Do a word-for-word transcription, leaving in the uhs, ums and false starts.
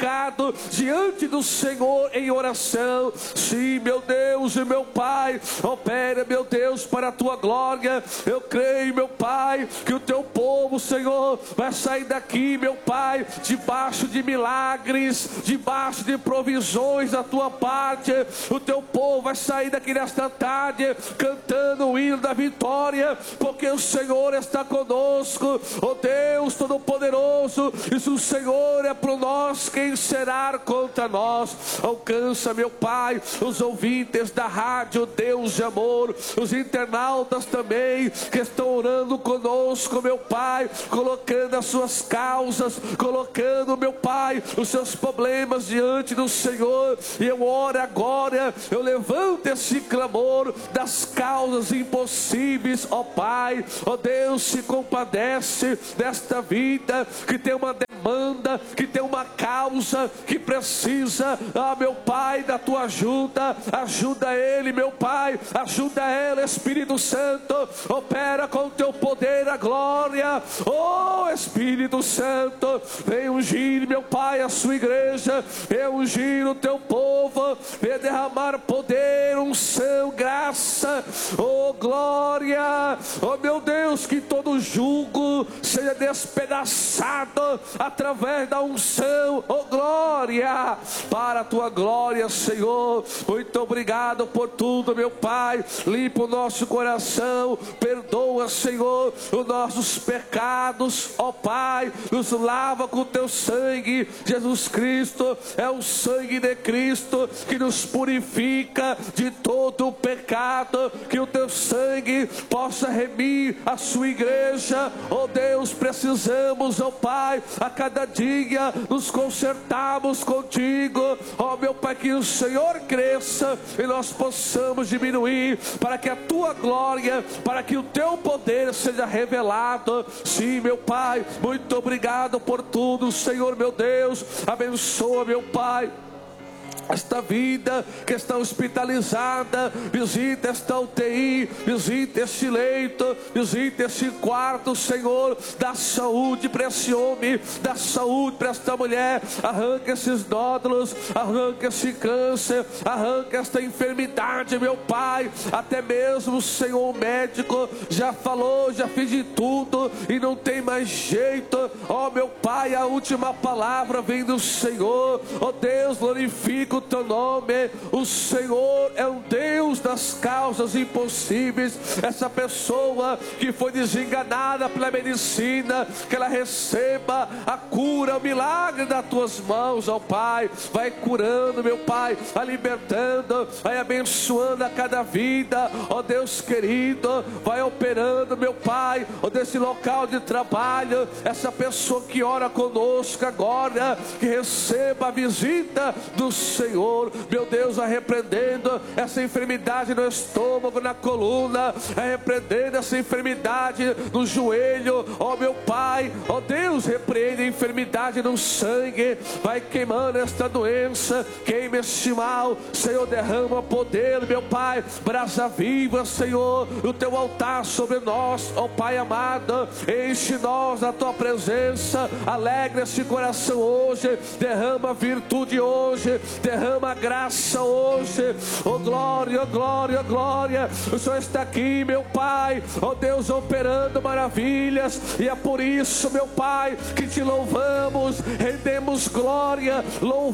colocado diante do Senhor em oração. Sim, meu Deus e meu Pai, opera, meu Deus, para a tua glória. Eu creio, meu Pai, que o teu povo, Senhor, vai sair daqui, meu Pai, debaixo de milagres, debaixo de provisões da tua parte. O teu povo vai sair daqui nesta tarde cantando o hino da vitória, porque o Senhor está conosco. Oh Deus Todo-Poderoso, e se o Senhor é por nós, quem será contra nós? Alcança, meu Pai, os ouvintes da rádio Deus de Amor, os internautas também que estão orando conosco, meu Pai, colocando as suas causas, colocando, meu Pai, os seus problemas diante do Senhor. E eu oro agora, eu levanto esse clamor das causas impossíveis, ó Pai. Ó Deus, se compadece desta vida que tem uma demanda, que tem uma causa, que precisa, ah, meu Pai, da tua ajuda. Ajuda ele, meu Pai, ajuda ela, Espírito Santo. Opera com o teu poder a glória. Oh Espírito Santo, vem ungir, meu Pai, a sua igreja, vem ungir o teu povo, vem derramar poder, unção, graça, oh glória. Oh meu Deus, que todo jugo seja despedaçado através da unção, oh glória, para a tua glória, Senhor. Muito obrigado por tudo, meu Pai. Limpa o nosso coração, perdoa, Senhor, os nossos pecados, ó Pai, nos lava com o teu sangue. Jesus Cristo é o sangue de Cristo que nos purifica de todo o pecado. Que o teu sangue possa remir a sua igreja, ó Deus. Precisamos, ó Pai, a cada dia nos consertarmos contigo, ó meu Pai, que o Senhor cresça e nós possamos diminuir, para que a tua glória, para que o teu poder seja revelado. Sim, meu Pai, muito obrigado por tudo, Senhor, meu Deus. Abençoa, meu Pai, esta vida que está hospitalizada. Visita esta U T I, visita este leito, visita este quarto, Senhor. Dá saúde para esse homem, dá saúde para esta mulher. Arranca esses nódulos, arranca esse câncer, arranca esta enfermidade, meu Pai. Até mesmo o Senhor médico já falou, já fez de tudo e não tem mais jeito. Ó meu Pai, a última palavra vem do Senhor. Ó Deus, glorifica o teu nome. O Senhor é um Deus das causas impossíveis. Essa pessoa que foi desenganada pela medicina, que ela receba a cura, o milagre das tuas mãos, ó Pai. Vai curando, meu Pai, vai libertando, vai abençoando a cada vida, ó Deus querido. Vai operando, meu Pai, ó desse local de trabalho, essa pessoa que ora conosco agora, que receba a visita do Senhor. Meu Deus, vai repreendendo essa enfermidade no estômago, na coluna, vai repreendendo essa enfermidade no joelho, ó meu Pai. Ó Deus, repreende a enfermidade no sangue, vai queimando esta doença, queima este mal, Senhor. Derrama poder, meu Pai, brasa viva, Senhor, o teu altar sobre nós, ó Pai amado. Enche nós da tua presença, alegra este coração hoje, derrama virtude hoje, derrama graça hoje. Oh glória, oh glória, oh glória. O Senhor está aqui, meu Pai, ó Deus, operando maravilhas, e é por isso, meu Pai, que te louvamos, rendemos glória, louvor